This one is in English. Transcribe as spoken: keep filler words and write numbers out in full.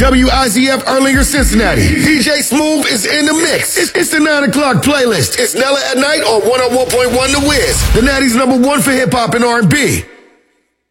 W I Z F Erlinger, Cincinnati. D J Smooth is in the mix. It's, it's the nine o'clock playlist. It's Nella at Night on one oh one point one The Wiz. The Natty's number one for hip-hop and R and B.